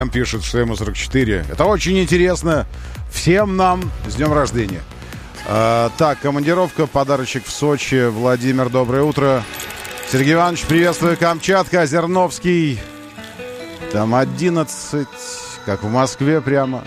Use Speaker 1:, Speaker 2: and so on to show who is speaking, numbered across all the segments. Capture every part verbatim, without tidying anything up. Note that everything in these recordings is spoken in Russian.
Speaker 1: Пишет, что ему сорок четыре. Это очень интересно. Всем нам с днем рождения. А, так, командировка, подарочек в Сочи. Владимир, доброе утро. Сергей Иванович, приветствую. Камчатка, Озерновский. Там одиннадцать, как в Москве прямо.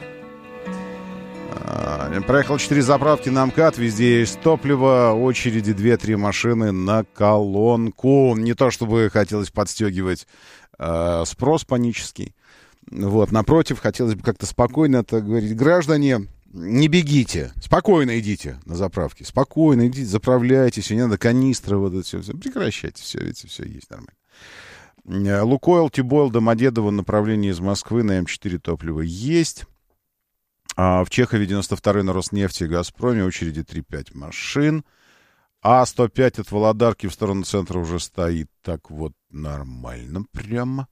Speaker 1: А, проехал четыре заправки на МКАД. Везде есть топливо. Очереди две-три машины на колонку. Не то чтобы хотелось подстегивать а, спрос панический. Вот, напротив, хотелось бы как-то спокойно это говорить. Граждане, не бегите, спокойно идите на заправки, спокойно идите, заправляйтесь, не надо канистры, вот это все, все. Прекращайте, все, видите, все есть нормально. Лукойл, Тибойл, Домодедово, направление из Москвы на эм четыре топливо есть. А в Чехове девяносто второй на Роснефти и Газпроме очереди три-пять машин. А сто пять от Володарки в сторону центра уже стоит так вот нормально прямо.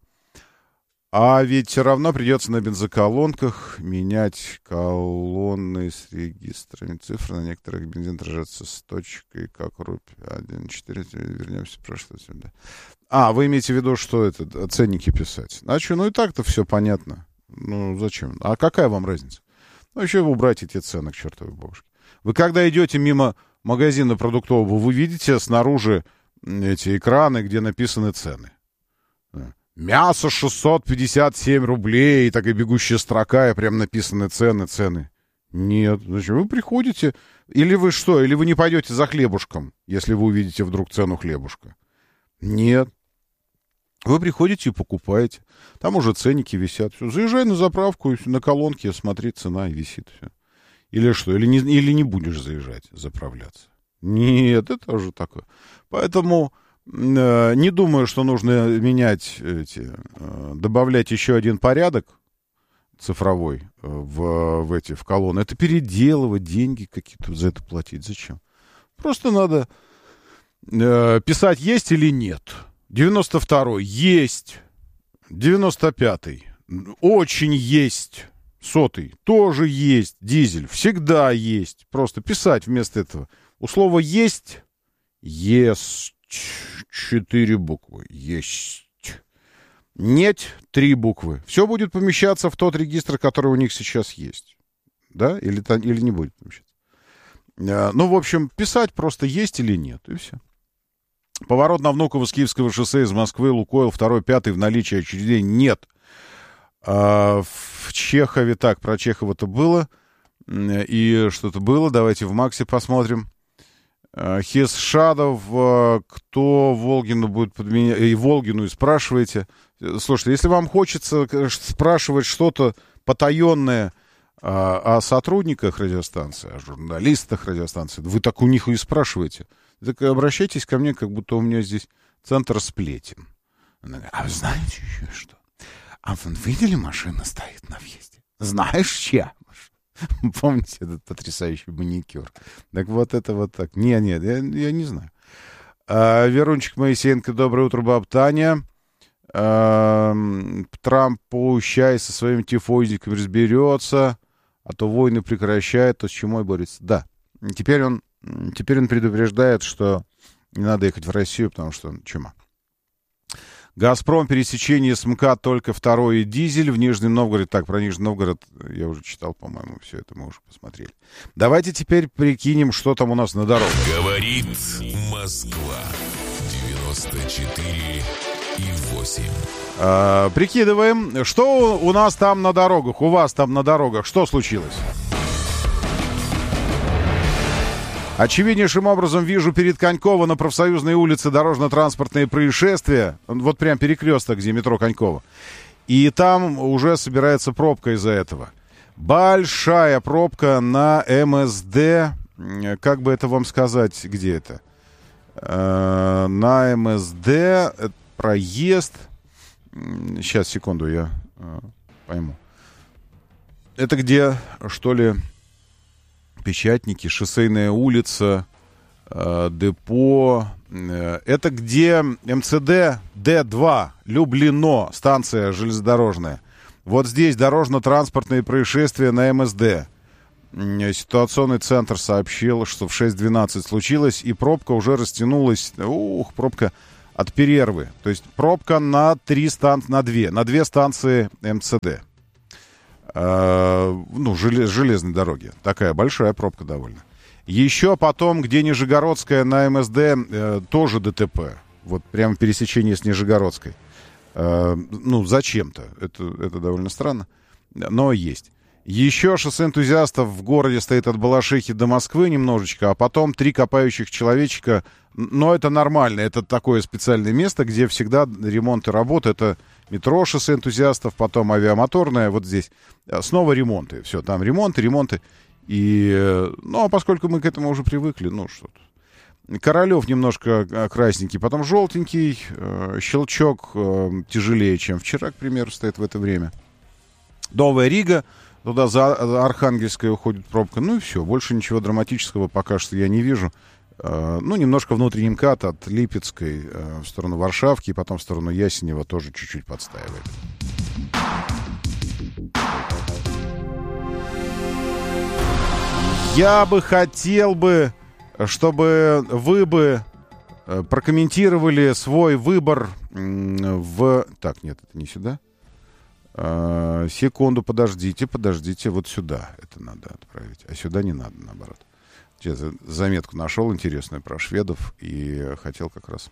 Speaker 1: А ведь все равно придется на бензоколонках менять колонны с регистрами. Цифры на некоторых бензин отражаются с точкой, как рубь один четыре. Вернемся в прошлое сюда. А, вы имеете в виду, что это, ценники писать? А что, ну и так-то все понятно. Ну, зачем? А какая вам разница? Ну, еще убрать эти цены к чертовой бабушке. Вы когда идете мимо магазина продуктового, вы видите снаружи эти экраны, где написаны цены. Мясо шестьсот пятьдесят семь рублей, и такая бегущая строка, и прям написаны цены, цены. Нет, зачем? Вы приходите, или вы что, или вы не пойдете за хлебушком, если вы увидите вдруг цену хлебушка. Нет. Вы приходите и покупаете. Там уже ценники висят. Все. Заезжай на заправку, на колонке, смотри, цена и висит. Все. Или что, или не, или не будешь заезжать, заправляться. Нет, это уже такое. Поэтому... Не думаю, что нужно менять эти, добавлять еще один порядок цифровой в, в эти в колонны. Это переделывать, деньги какие-то за это платить. Зачем? Просто надо э, писать есть или нет. девяносто второй есть. девяносто пятый очень есть. Сотый тоже есть. Дизель всегда есть. Просто писать вместо этого. У слова есть есть. Четыре буквы. Есть. Нет, три буквы. Все будет помещаться в тот регистр, который у них сейчас есть. Да? Или, или не будет помещаться. Ну, в общем, писать просто есть или нет. И все. Поворот на Внуково с Киевского шоссе из Москвы. Лукойл второй, пятый в наличии очередей нет. А в Чехове, так, про Чехова-то было. И что-то было. Давайте в Максе посмотрим. Хес Шадов, кто Волгину будет подменять, и Волгину и спрашиваете. Слушайте, если вам хочется спрашивать что-то потаенное о сотрудниках радиостанции, о журналистах радиостанции, вы так у них и спрашиваете. Так обращайтесь ко мне, как будто у меня здесь центр сплетен. А вы знаете еще что? А вы видели, машина стоит на въезде? Знаешь, чья? Помните этот потрясающий маникюр? Так вот это вот так. Нет, нет, я, я не знаю. А, Верунчик Моисеенко, доброе утро, баб Таня. А, Трамп, поущай, со своими тифозниками разберется, а то войны прекращает, то с чумой борется. Да, теперь он, теперь он предупреждает, что не надо ехать в Россию, потому что чума. «Газпром», пересечение с МКАД только второй и дизель в Нижнем Новгороде. Так, про Нижний Новгород я уже читал, по-моему, все это мы уже посмотрели. Давайте теперь прикинем, что там у нас на дорогах.
Speaker 2: Говорит Москва. девяносто четыре и восемь.
Speaker 1: А, прикидываем, что у нас там на дорогах, у вас там на дорогах, что случилось? Очевиднейшим образом вижу перед Коньково на Профсоюзной улице дорожно-транспортные происшествия. Вот прям перекресток, где метро Коньково. И там уже собирается пробка из-за этого. Большая пробка на эм эс дэ. Как бы это вам сказать, где это? Э-э- на эм эс дэ проезд. Сейчас, секунду, я э- пойму. Это где, что ли... Печатники, Шоссейная улица, э, депо. Э, это где эм цэ дэ дэ два, Люблино, станция железнодорожная. Вот здесь дорожно-транспортные происшествия на эм эс дэ. Э, ситуационный центр сообщил, что в шесть двенадцать случилось, и пробка уже растянулась. Ух, пробка от Перервы. То есть пробка на три станции, на две, на две станции МЦД. Э, ну, желез, железной дороги. Такая большая пробка довольно. Еще потом, где Нижегородская на МСД, э, тоже ДТП. Вот прямо пересечение с Нижегородской. Э, ну, зачем-то. Это, это довольно странно. Но есть. Еще шоссе энтузиастов в городе стоит от Балашихи до Москвы немножечко, а потом три копающих человечка. Но это нормально. Это такое специальное место, где всегда ремонт и работа. Это метро, шоссе энтузиастов, потом авиамоторное. Вот здесь снова ремонты. Все, там ремонты, ремонты. И, ну, а поскольку мы к этому уже привыкли, ну, что-то. Королев немножко красненький, потом желтенький. Э, щелчок э, тяжелее, чем вчера, к примеру, стоит в это время. Новая Рига. Туда за Архангельской уходит пробка. Ну и все. Больше ничего драматического пока что я не вижу. Э, ну, немножко внутренний МКАД от Липецкой э, в сторону Варшавки, и потом в сторону Ясенева тоже чуть-чуть подстаивает. Я бы хотел бы, чтобы вы бы прокомментировали свой выбор в... Так, нет, это не сюда. А, секунду, подождите, подождите. Вот сюда это надо отправить, а сюда не надо, наоборот. Я заметку нашел интересную про шведов и хотел как раз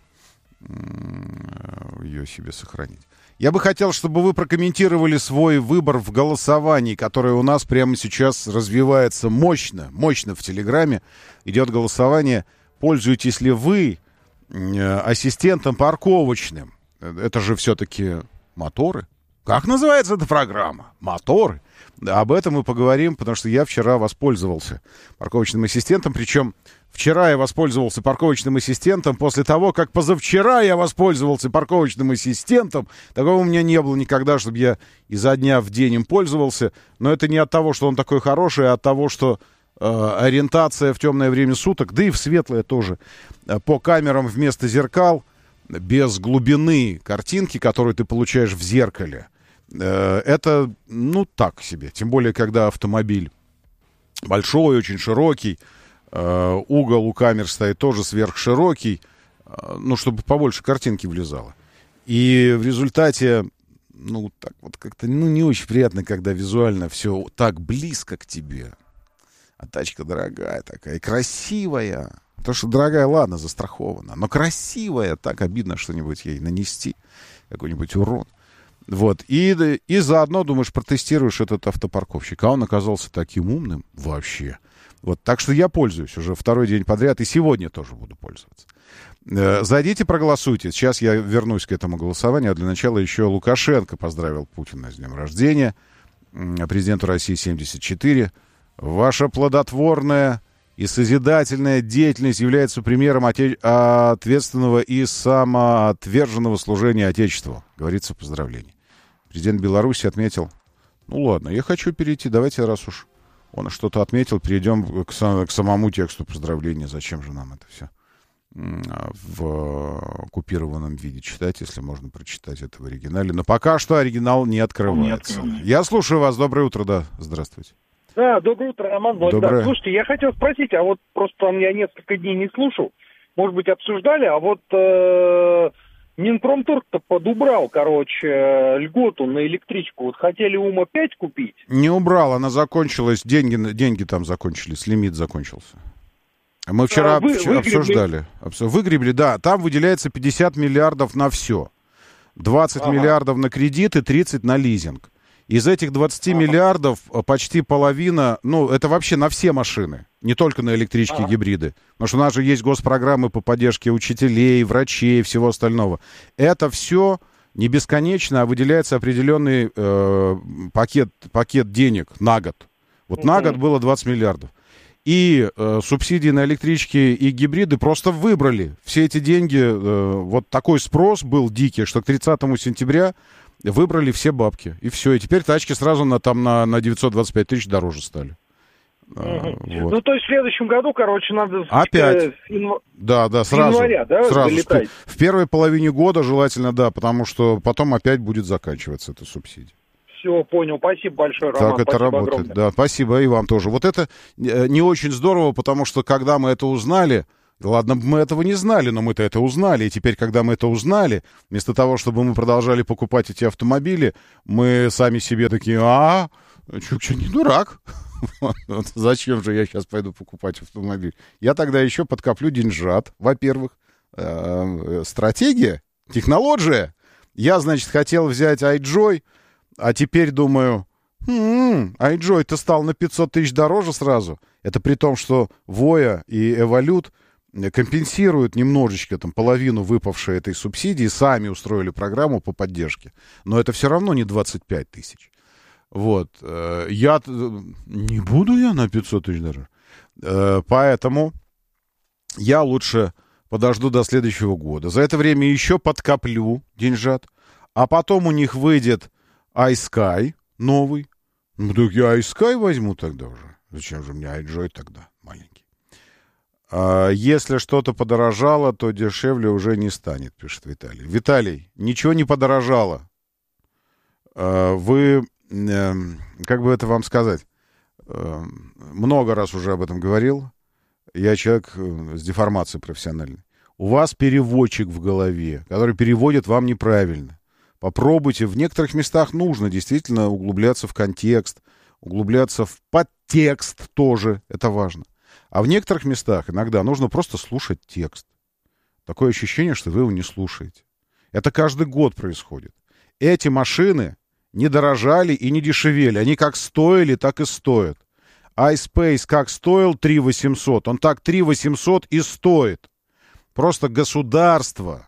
Speaker 1: ее себе сохранить. Я бы хотел, чтобы вы прокомментировали свой выбор в голосовании, которое у нас прямо сейчас развивается мощно, мощно в Телеграме. Идет голосование. Пользуетесь ли вы ассистентом парковочным? Это же все-таки моторы. Как называется эта программа? Моторы. Об этом мы поговорим, потому что я вчера воспользовался парковочным ассистентом. Причем вчера я воспользовался парковочным ассистентом после того, как позавчера я воспользовался парковочным ассистентом. Такого у меня не было никогда, чтобы я изо дня в день им пользовался. Но это не от того, что он такой хороший, а от того, что э, ориентация в темное время суток, да и в светлое тоже, э, по камерам вместо зеркал, без глубины картинки, которую ты получаешь в зеркале. Это, ну, так себе. Тем более, когда автомобиль большой, очень широкий, угол у камер стоит тоже сверхширокий, ну, чтобы побольше картинки влезало. И в результате, ну, так вот как-то, ну, не очень приятно, когда визуально все так близко к тебе. А тачка дорогая такая, красивая. То, что дорогая, ладно, застрахована. Но красивая, так обидно что-нибудь ей нанести, какой-нибудь урон. Вот, и, и заодно, думаешь, протестируешь этот автопарковщик. А он оказался таким умным вообще. Вот, так что я пользуюсь уже второй день подряд, и сегодня тоже буду пользоваться. Э, зайдите, проголосуйте. Сейчас я вернусь к этому голосованию. А для начала еще Лукашенко поздравил Путина с днем рождения. Президенту России семьдесят четыре. Ваша плодотворная и созидательная деятельность является примером оте- ответственного и самоотверженного служения Отечеству, говорится в поздравлении. Президент Беларуси отметил, ну ладно, я хочу перейти, давайте, раз уж он что-то отметил, перейдем к, сам- к самому тексту поздравления. Зачем же нам это все в купированном виде читать, если можно прочитать это в оригинале. Но пока что оригинал не открывается. Не я слушаю вас, доброе утро, да, здравствуйте.
Speaker 3: Да, доброе утро, Роман Владимирович. Слушайте, я хотел спросить, а вот просто там я несколько дней не слушал, может быть, обсуждали, а вот э, Минпромторг-то подубрал, короче, э, льготу на электричку. Вот хотели УМА пять купить.
Speaker 1: Не убрал, она закончилась, деньги, деньги там закончились, лимит закончился. Мы вчера,
Speaker 3: а, вы,
Speaker 1: вчера
Speaker 3: выгребли.
Speaker 1: обсуждали. Выгребли, да, там выделяется пятьдесят миллиардов на все. двадцать ага. миллиардов на кредиты, тридцать на лизинг. Из этих двадцати ага. миллиардов почти половина, ну, это вообще на все машины, не только на электрички ага. и гибриды. Потому что у нас же есть госпрограммы по поддержке учителей, врачей и всего остального. Это все не бесконечно, а выделяется определенный э, пакет, пакет денег на год. Вот угу. на год было двадцать миллиардов. И э, субсидии на электрички и гибриды просто выбрали. Все эти деньги, э, вот такой спрос был дикий, что к тридцатому сентября выбрали все бабки. И все. И теперь тачки сразу на, там, на, на девятьсот двадцать пять тысяч дороже стали.
Speaker 3: Угу. А, вот. Ну, то есть в следующем году, короче, надо...
Speaker 1: Опять.
Speaker 3: С янв...
Speaker 1: Да, да, сразу.
Speaker 3: С января, да,
Speaker 1: сразу.
Speaker 3: залетать?
Speaker 1: В первой половине года желательно, да, потому что потом опять будет заканчиваться эта субсидия.
Speaker 3: Все, понял. Спасибо большое, Роман.
Speaker 1: Так это
Speaker 3: спасибо
Speaker 1: работает.
Speaker 3: Огромное.
Speaker 1: Да, спасибо и вам тоже. Вот это не очень здорово, потому что когда мы это узнали, Ладно, мы этого не знали, но мы-то это узнали. И теперь, когда мы это узнали, вместо того, чтобы мы продолжали покупать эти автомобили, мы сами себе такие, а, Чукча не дурак. Зачем же я сейчас пойду покупать автомобиль? Я тогда еще подкоплю деньжат, во-первых. Стратегия, технология. Я, значит, хотел взять iJoy, а теперь думаю, м-м, iJoy-то стал на пятьсот тысяч дороже сразу. Это при том, что Voya и Evolute компенсируют немножечко, там, половину выпавшей этой субсидии, сами устроили программу по поддержке. Но это все равно не двадцать пять тысяч. Вот. Я... Не буду я на пятьсот тысяч дороже. Поэтому я лучше... подожду до следующего года. За это время еще подкоплю деньжат. А потом у них выйдет iSky новый. Ну, так я iSky возьму тогда уже. Зачем же мне iJoy тогда маленький? А если что-то подорожало, то дешевле уже не станет, пишет Виталий. Виталий, ничего не подорожало. А вы, как бы это вам сказать, много раз уже об этом говорил. Я человек с деформацией профессиональной. У вас переводчик в голове, который переводит вам неправильно. Попробуйте. В некоторых местах нужно действительно углубляться в контекст, углубляться в подтекст тоже. Это важно. А в некоторых местах иногда нужно просто слушать текст. Такое ощущение, что вы его не слушаете. Это каждый год происходит. Эти машины не дорожали и не дешевели. Они как стоили, так и стоят. iSpace как стоил три восемьсот, он так три восемьсот и стоит. Просто государство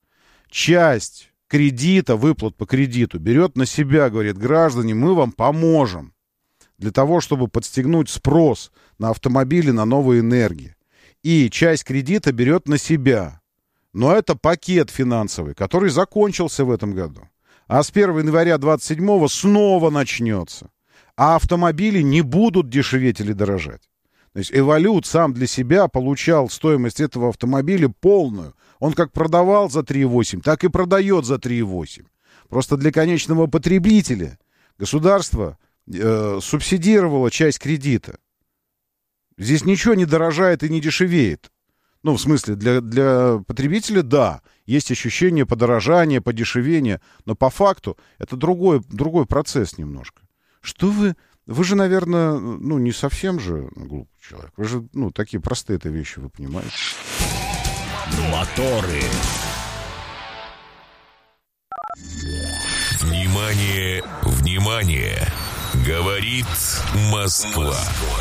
Speaker 1: часть кредита, выплат по кредиту берет на себя, говорит, граждане, мы вам поможем для того, чтобы подстегнуть спрос на автомобили, на новые энергии. И часть кредита берет на себя. Но это пакет финансовый, который закончился в этом году. А с первого января двадцать седьмого снова начнется. А автомобили не будут дешеветь или дорожать. То есть Evolute сам для себя получал стоимость этого автомобиля полную. Он как продавал за три восемь, так и продает за три восемь. Просто для конечного потребителя государство э, субсидировало часть кредита. Здесь ничего не дорожает и не дешевеет. Ну, в смысле, для, для потребителя, да, есть ощущение подорожания, подешевения, но по факту это другой, другой процесс немножко. Что вы... Вы же, наверное, ну, не совсем же глупый человек. Вы же, ну, такие простые-то вещи, вы понимаете.
Speaker 2: Моторы. Внимание, внимание! Говорит Москва.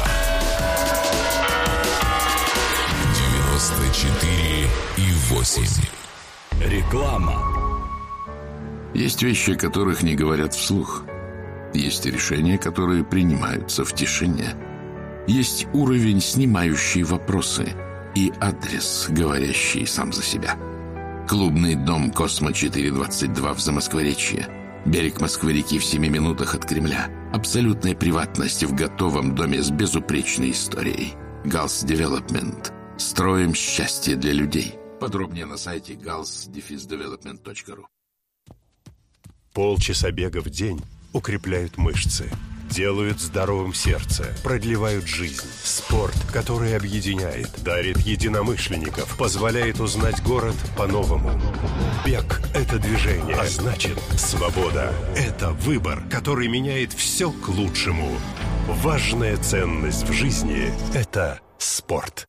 Speaker 2: девяносто четыре и восемь.
Speaker 4: Реклама.
Speaker 5: Есть вещи, о которых не говорят вслух. Есть решения, которые принимаются в тишине. Есть уровень, снимающий вопросы, и адрес, говорящий сам за себя. Клубный дом «Космо четыреста двадцать два» в Замоскворечье. Берег Москвы-реки в семи минутах от Кремля. Абсолютная приватность в готовом доме с безупречной историей. Галс Девелопмент. Строим счастье для людей. Подробнее на сайте галс девелопмент точка ру.
Speaker 4: Полчаса бега в день укрепляют мышцы, делают здоровым сердце, продлевают жизнь. Спорт, который объединяет, дарит единомышленников, позволяет узнать город по-новому. Бег – это движение, а значит, свобода – это выбор, который меняет все к лучшему. Важная ценность в жизни – это спорт.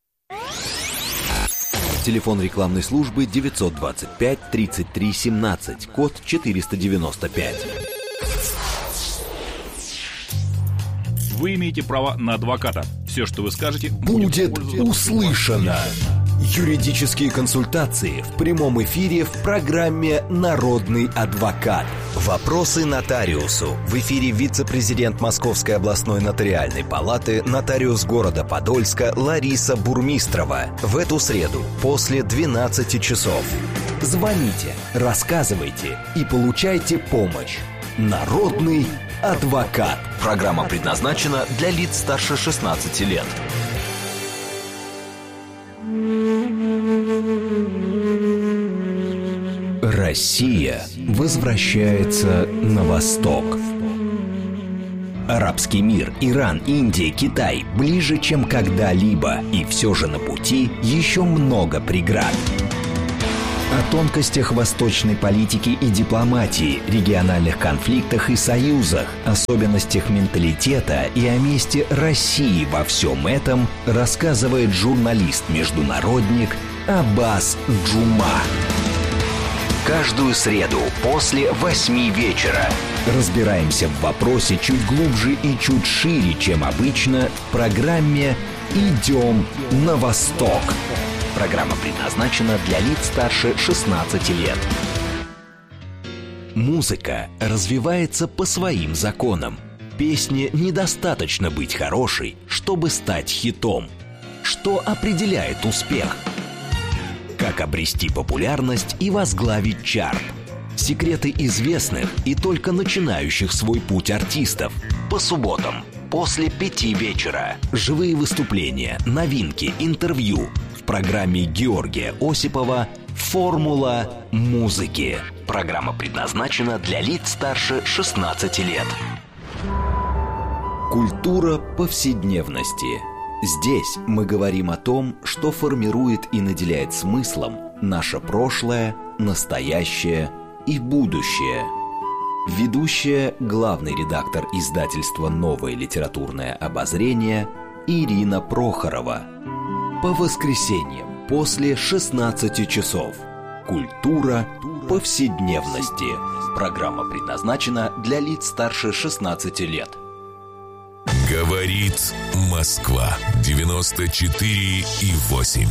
Speaker 6: Телефон рекламной службы девятьсот двадцать пять тридцать три семнадцать, код четыреста девяносто пять.
Speaker 7: Вы имеете право на адвоката. Все, что вы скажете,
Speaker 6: будет услышано. Юридические консультации в прямом эфире в программе «Народный адвокат». Вопросы нотариусу. В эфире вице-президент Московской областной нотариальной палаты, нотариус города Подольска Лариса Бурмистрова. В эту среду после двенадцати часов. Звоните, рассказывайте и получайте помощь. «Народный адвокат». Программа предназначена для лиц старше шестнадцати лет. Россия возвращается на восток. Арабский мир, Иран, Индия, Китай ближе, чем когда-либо. И все же на пути еще много преград. О тонкостях восточной политики и дипломатии, региональных конфликтах и союзах, особенностях менталитета и о месте России во всем этом рассказывает журналист-международник Аббас Джума. Каждую среду после восьми вечера разбираемся в вопросе чуть глубже и чуть шире, чем обычно, в программе «Идем на восток». Программа предназначена для лиц старше шестнадцати лет. Музыка развивается по своим законам. Песне недостаточно быть хорошей, чтобы стать хитом. Что определяет успех? Как обрести популярность и возглавить чарт? Секреты известных и только начинающих свой путь артистов. По субботам после пяти вечера. Живые выступления, новинки, интервью. В программе Георгия Осипова «Формула музыки». Программа предназначена для лиц старше шестнадцати лет. Культура повседневности. Здесь мы говорим о том, что формирует и наделяет смыслом наше прошлое, настоящее и будущее. Ведущая, главный редактор издательства «Новое литературное обозрение» Ирина Прохорова. По воскресеньям после шестнадцати часов. Культура повседневности. Программа предназначена для лиц старше шестнадцати лет.
Speaker 2: Говорит Москва. девяносто четыре и восемь.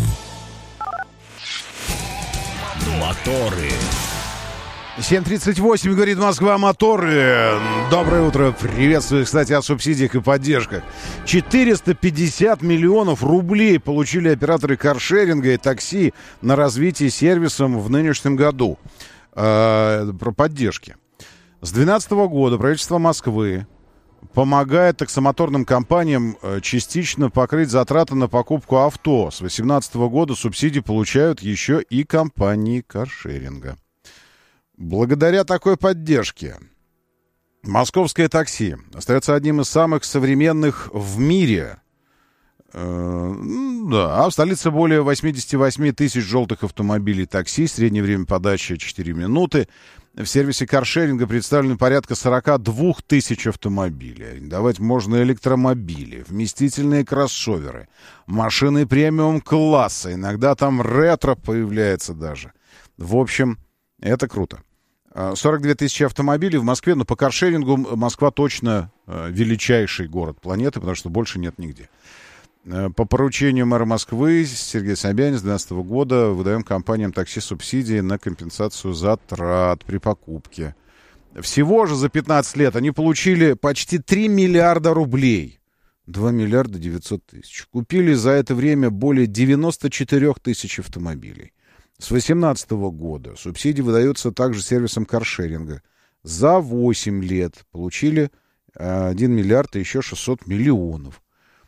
Speaker 6: Моторы.
Speaker 1: семь тридцать восемь, говорит Москва, моторы. Доброе утро. Приветствую, кстати, о субсидиях и поддержках. четыреста пятьдесят миллионов рублей получили операторы каршеринга и такси на развитие сервисом в нынешнем году. Э, про поддержки. С две тысячи двенадцатого года правительство Москвы помогает таксомоторным компаниям частично покрыть затраты на покупку авто. С две тысячи восемнадцатого года субсидии получают еще и компании каршеринга. Благодаря такой поддержке московское такси остается одним из самых современных в мире. Э, да, а в столице более восемьдесят восемь тысяч желтых автомобилей такси, среднее время подачи четыре минуты. В сервисе каршеринга представлены порядка сорок два тысяч автомобилей. Арендовать можно электромобили, вместительные кроссоверы, машины премиум-класса, иногда там ретро появляется даже. В общем, это круто. сорок две тысячи автомобилей в Москве, но по каршерингу Москва точно величайший город планеты, потому что больше нет нигде. По поручению мэра Москвы Сергея Собянина с две тысячи двенадцатого года выдаем компаниям такси субсидии на компенсацию затрат при покупке. Всего же за пятнадцать лет они получили почти три миллиарда рублей. два миллиарда девятьсот тысяч. Купили за это время более девяносто четыре тысячи автомобилей. С две тысячи восемнадцатого года субсидии выдаются также сервисом каршеринга. За восемь лет получили один миллиард и еще шестьсот миллионов.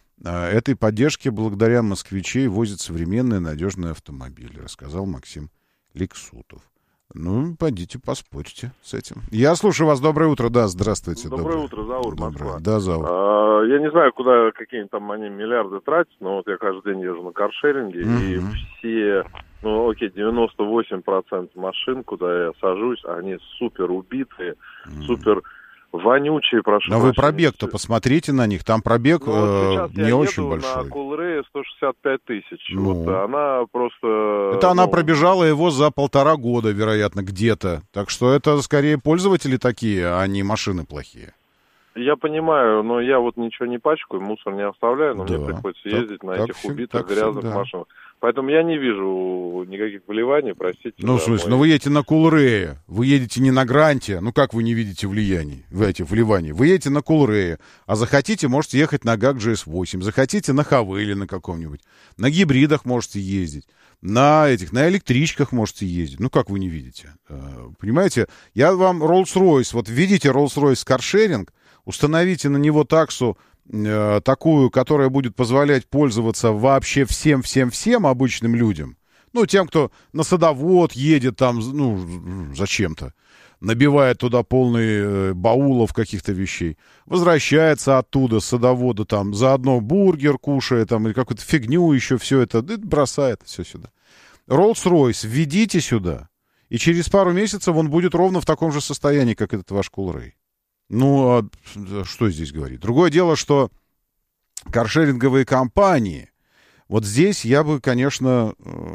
Speaker 1: Этой поддержке благодаря москвичей возят современные надежные автомобили, рассказал Максим Лексутов. Ну, пойдите поспорьте с этим. Я слушаю вас. Доброе утро. Да, здравствуйте.
Speaker 8: Доброе, доброе утро, Заур, Москва.
Speaker 1: Да, Заур.
Speaker 8: А, я не знаю, куда какие-то там они миллиарды тратят, но вот я каждый день езжу на каршеринге, mm-hmm. и все, ну, окей, девяносто восемь процентов машин, куда я сажусь, они супер убитые, mm-hmm. супер вонючие, прошу
Speaker 1: Но вы пробег-то посмотрите на них, там пробег ну, э, не очень большой.
Speaker 8: Я еду на Кулрее сто шестьдесят пять тысяч, ну. вот, она просто...
Speaker 1: Это
Speaker 8: ну...
Speaker 1: она пробежала его за полтора года, вероятно, где-то, так что это скорее пользователи такие, а не машины плохие.
Speaker 8: Я понимаю, но я вот ничего не пачкаю, мусор не оставляю, но да. мне приходится так, ездить на этих всегда, убитых грязных всегда. машинах. Поэтому я не вижу никаких вливаний, простите.
Speaker 1: Ну, в смысле, мой... ну вы едете на Кулрее, вы едете не на Гранте, ну как вы не видите влияний, в эти вливаний? Вы едете на Кулрее, а захотите, можете ехать на ГАК джи эс восемь, захотите на Хавейле на каком-нибудь, на гибридах можете ездить, на этих, на электричках можете ездить, ну как вы не видите? Понимаете, я вам Rolls-Royce, вот видите Rolls-Royce каршеринг, установите на него таксу, э, такую, которая будет позволять пользоваться вообще всем-всем-всем обычным людям. Ну, тем, кто на садовод едет там, ну, зачем-то. набивает туда полные баулов каких-то вещей, возвращается оттуда, с садовода, там, заодно бургер кушает, там, или какую-то фигню еще, все это, бросает все сюда. Rolls-Royce введите сюда, и через пару месяцев он будет ровно в таком же состоянии, как этот ваш Coolray. Ну, а что здесь говорить? Другое дело, что каршеринговые компании, вот здесь я бы, конечно,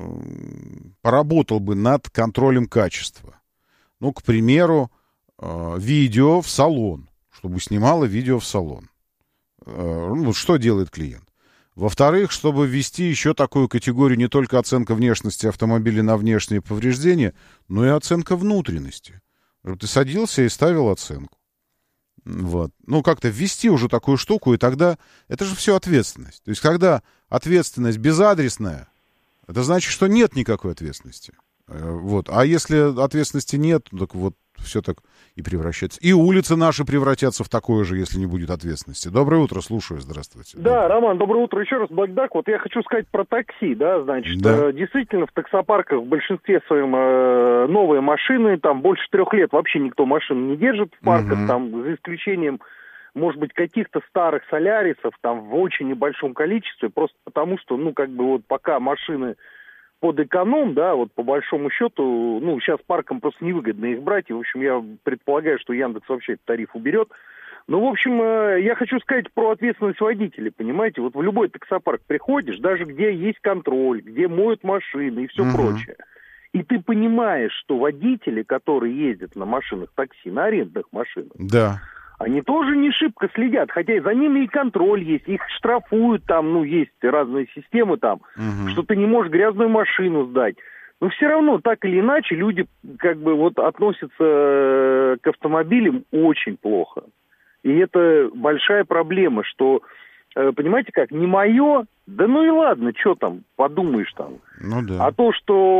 Speaker 1: поработал бы над контролем качества. Ну, к примеру, видео в салон, чтобы снимало видео в салон. Ну, что делает клиент? Во-вторых, чтобы ввести еще такую категорию не только оценка внешности автомобиля на внешние повреждения, но и оценка внутренности. Ты садился и ставил оценку. Вот. Ну, как-то ввести уже такую штуку, и тогда это же все ответственность. То есть, когда ответственность безадресная, это значит, что нет никакой ответственности. Вот. А если ответственности нет, так вот все так и превращается. И улицы наши превратятся в такое же, если не будет ответственности. Доброе утро, слушаю, здравствуйте.
Speaker 3: Да, доброе. Роман, доброе утро еще раз, Блэкдак. Вот я хочу сказать про такси, да, значит, да. Э, действительно в таксопарках в большинстве своем э, новые машины, там больше трех лет вообще никто машин не держит в парках, угу. там за исключением, может быть, каких-то старых солярисов, там в очень небольшом количестве, просто потому что, ну, как бы вот пока машины под эконом, да, вот по большому счету, ну, сейчас паркам просто невыгодно их брать, и, в общем, я предполагаю, что Яндекс вообще этот тариф уберет. Ну, в общем, я хочу сказать про ответственность водителей, понимаете, вот в любой таксопарк приходишь, даже где есть контроль, где моют машины и все uh-huh. прочее, и ты понимаешь, что водители, которые ездят на машинах такси, на арендных машинах,
Speaker 1: да.
Speaker 3: они тоже не шибко следят, хотя и за ними и контроль есть, их штрафуют там, ну, есть разные системы там, угу. что ты не можешь грязную машину сдать. Но все равно, так или иначе, люди как бы вот относятся к автомобилям очень плохо. И это большая проблема, что, понимаете как, не мое, да ну и ладно, что там, подумаешь там.
Speaker 1: Ну да.
Speaker 3: А то,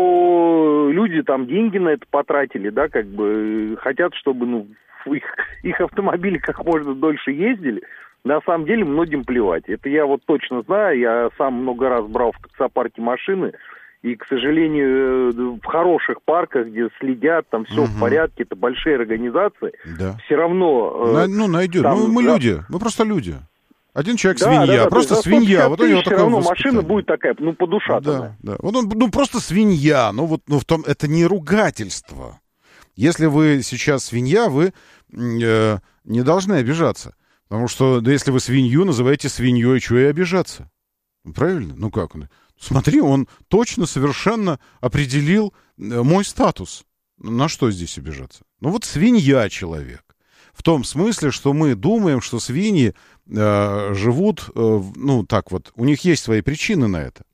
Speaker 3: что люди там деньги на это потратили, да, как бы хотят, чтобы, ну, Их, их автомобили как можно дольше ездили, на самом деле многим плевать. Это я вот точно знаю, я сам много раз брал в таксопарке машины, и, к сожалению, в хороших парках, где следят, там все угу. в порядке, это большие организации, да. все равно...
Speaker 1: На, ну, найдет. Там, ну, мы да. люди, мы просто люди. Один человек
Speaker 3: да,
Speaker 1: свинья,
Speaker 3: да, да,
Speaker 1: просто свинья. Вот у него такое
Speaker 3: равно машина будет такая, ну, по душа.
Speaker 1: Да, да. Вот он, ну, просто свинья. Ну, вот, ну, в том, это не ругательство. Если вы сейчас свинья, вы э, не должны обижаться. Потому что, да, если вы свинью называете свиньей, чего и обижаться? Правильно? Ну как? Смотри, он точно, совершенно определил мой статус. На что здесь обижаться? Ну вот свинья человек. В том смысле, что мы думаем, что свиньи э, живут, э, ну так вот, у них есть свои причины на это.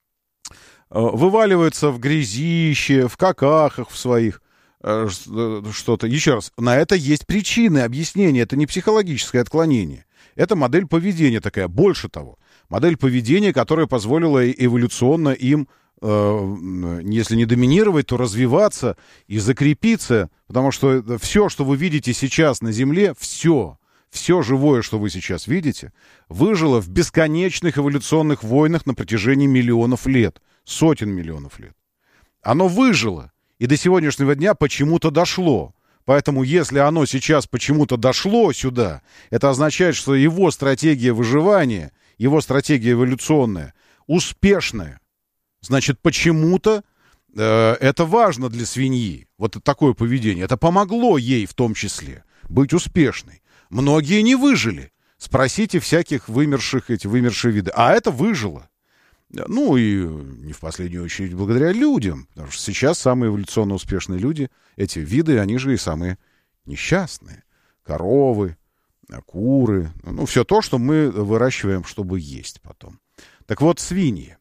Speaker 1: Э, вываливаются в грязище, в какахах в своих. Что-то. Еще раз, на это есть причины, объяснения. Это не психологическое отклонение. Это модель поведения такая. Больше того, модель поведения, которая позволила эволюционно им, э, если не доминировать, то развиваться и закрепиться. Потому что все, что вы видите сейчас на Земле, все, все живое, что вы сейчас видите, выжило в бесконечных эволюционных войнах на протяжении миллионов лет. Сотен миллионов лет. Оно выжило. И до сегодняшнего дня почему-то дошло. Поэтому если оно сейчас почему-то дошло сюда, это означает, что его стратегия выживания, его стратегия эволюционная, успешная. Значит, почему-то э, это важно для свиньи. Вот такое поведение. Это помогло ей в том числе быть успешной. Многие не выжили. Спросите всяких вымерших, эти вымершие виды. А это выжило. Ну и не в последнюю очередь благодаря людям, потому что сейчас самые эволюционно успешные люди, эти виды, они же и самые несчастные. Коровы, куры, ну все то, что мы выращиваем, чтобы есть потом. Так вот, свиньи.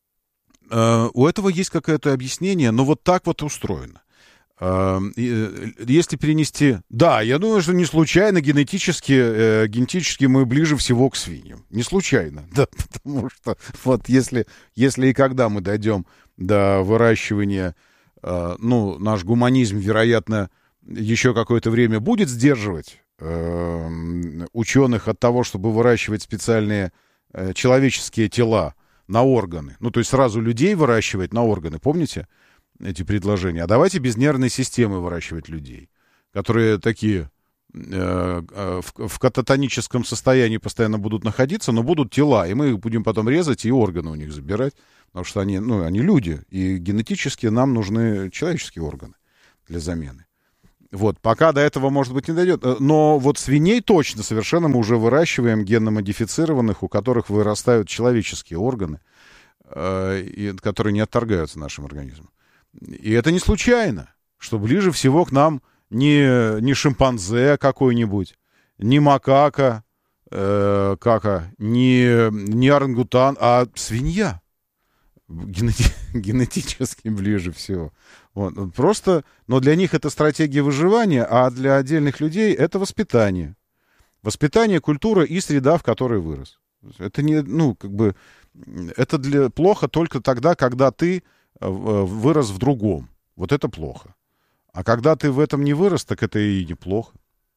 Speaker 1: Э, у этого есть какое-то объяснение, но вот так вот устроено. Э, если перенести... Да, я думаю, что не случайно генетически, э, генетически мы ближе всего к свиньям. Не случайно, да, потому что вот если, если и когда мы дойдем до выращивания, э, ну, наш гуманизм, вероятно, еще какое-то время будет сдерживать э, ученых от того, чтобы выращивать специальные э, человеческие тела на органы. Ну, то есть сразу людей выращивать на органы, помните? Эти предложения. А давайте без нервной системы выращивать людей. которые такие э, э, в, в кататоническом состоянии постоянно будут находиться, но будут тела, и мы их будем потом резать и органы у них забирать, потому что они, ну, они люди, и генетически нам нужны человеческие органы для замены. Вот, пока до этого, может быть, не дойдет. Но вот свиней точно совершенно мы уже выращиваем генно-модифицированных, у которых вырастают человеческие органы, э, и, которые не отторгаются нашим организмом. И это не случайно, что ближе всего к нам не, не шимпанзе какой-нибудь, не макака, э, кака, не, не орангутан, а свинья. Генети- генетически ближе всего. Вот. Просто, но для них это стратегия выживания, а для отдельных людей это воспитание. Воспитание, культура и среда, в которой вырос. Это не, ну, как бы, это для, плохо только тогда, когда ты вырос в другом. Вот это плохо. А когда ты в этом не вырос, так это и неплохо.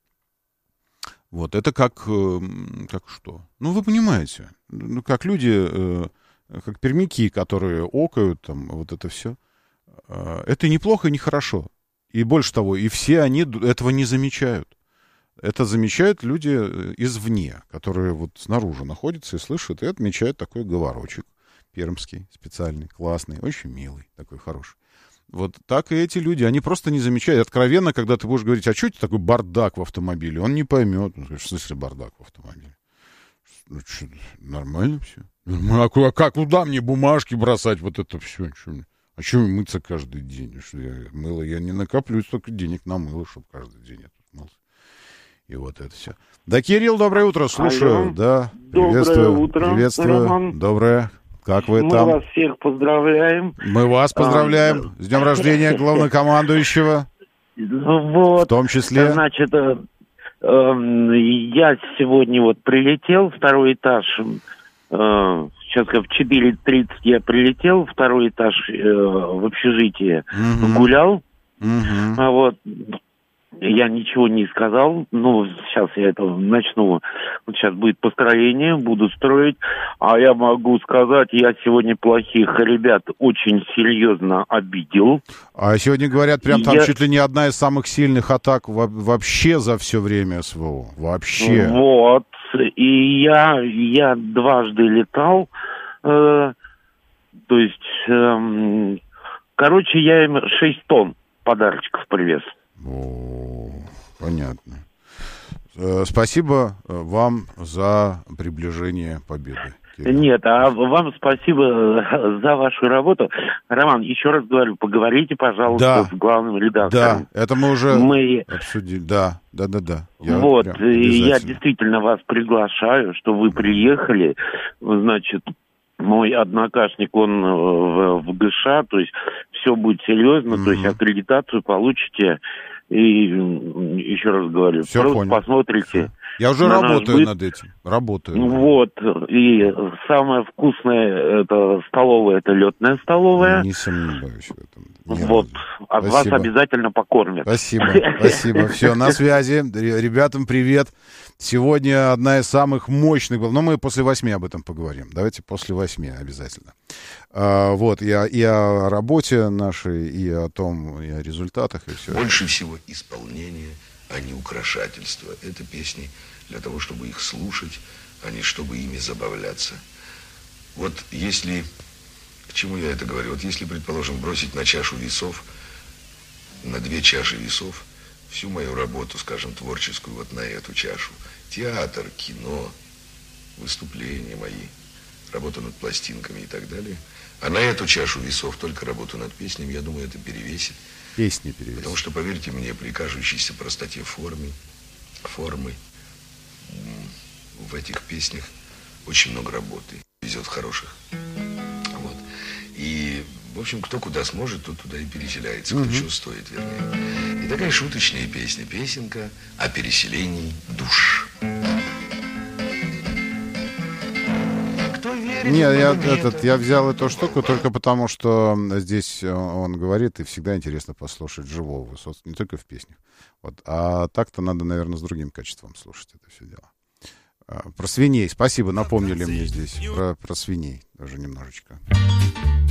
Speaker 1: Вот, это как, как что? Ну, вы понимаете, ну, как люди, как пермяки, которые окают, там, вот это все. Это неплохо и нехорошо. И больше того, и все они этого не замечают. Это замечают люди извне, которые вот снаружи находятся и слышат, и отмечают такой говорочек пермский, специальный, классный, очень милый, такой хороший. Вот так и эти люди, они просто не замечают. Откровенно, когда ты будешь говорить, а что это такой бардак в автомобиле, он не поймет. Ну, в смысле бардак в автомобиле? Ну, что, нормально все? А как, куда мне бумажки бросать, вот это все? Что, а что мыться каждый день? Что я мыло, я не накоплю столько денег на мыло, чтобы каждый день я тут мылся. И вот это все. Да, Кирилл, доброе утро, слушаю. Алло. Да,
Speaker 9: доброе утро,
Speaker 1: приветствую.
Speaker 9: Роман.
Speaker 1: Доброе. Как вы
Speaker 9: Мы
Speaker 1: там?
Speaker 9: Мы вас всех поздравляем.
Speaker 1: Мы вас поздравляем. А, с днем рождения главнокомандующего.
Speaker 9: Вот.
Speaker 1: В том числе.
Speaker 9: Значит, э, э, я сегодня вот прилетел, второй этаж, э, сейчас как в четыре тридцать я прилетел, второй этаж э, в общежитие, угу. гулял. Угу. А вот я ничего не сказал, ну, сейчас я это начну, вот сейчас будет построение, буду строить, а я могу сказать, я сегодня плохих ребят очень серьезно обидел.
Speaker 1: А сегодня говорят, прям там
Speaker 9: я...
Speaker 1: чуть ли не одна из самых сильных атак вообще за все время СВО, вообще.
Speaker 9: Вот, и я, я дважды летал, э, то есть, э, короче, я им шесть тонн подарочков привез.
Speaker 1: О, понятно. Спасибо вам за приближение победы. Кирилл.
Speaker 9: Нет, а вам спасибо за вашу работу. Роман, еще раз говорю, поговорите, пожалуйста, да. с главным редактором.
Speaker 1: Да, это мы уже
Speaker 9: мы...
Speaker 1: обсудили. Да, да, да, да.
Speaker 9: Я вот, я действительно вас приглашаю, что вы приехали, значит, мой однокашник, он в, в ГШ, то есть все будет серьезно, mm-hmm. то есть аккредитацию получите, и еще раз говорю,
Speaker 1: все
Speaker 9: просто
Speaker 1: понял.
Speaker 9: Посмотрите.
Speaker 1: Все. Я уже на работаю быт. Над этим, работаю.
Speaker 9: Вот, и самое вкусное, это столовая, это летная столовая.
Speaker 1: Не сомневаюсь в этом. Ни
Speaker 9: вот, а вас
Speaker 1: Спасибо.
Speaker 9: Обязательно покормят.
Speaker 1: Спасибо, спасибо. Все, на связи. Ребятам привет. Сегодня одна из самых мощных, но мы после восьми об этом поговорим. Давайте после восьми обязательно. А, вот, и о, и о работе нашей, и о том, и о результатах, и все.
Speaker 10: Больше всего исполнение, а не украшательство. Это песни для того, чтобы их слушать, а не чтобы ими забавляться. Вот если... К чему я это говорю? Вот если, предположим, бросить на чашу весов, на две чаши весов, всю мою работу, скажем, творческую, вот на эту чашу, театр, кино, выступления мои, работа над пластинками и так далее, а на эту чашу весов только работу над песнями, я думаю, это перевесит.
Speaker 1: Песни перевесит.
Speaker 10: Потому что, поверьте мне, при кажущейся простоте формы, формы в этих песнях очень много работы. Везет хороших. Вот. И, в общем, кто куда сможет, тот туда и переселяется, кто угу. чего стоит, вернее. И такая шуточная песня, песенка о переселении душ.
Speaker 1: Не, я, этот, я взял эту штуку только потому, что здесь он говорит, и всегда интересно послушать живого Высоцкого, не только в песнях. Вот. А так-то надо, наверное, с другим качеством слушать это все дело. Про свиней, спасибо, напомнили мне здесь про, про свиней даже немножечко.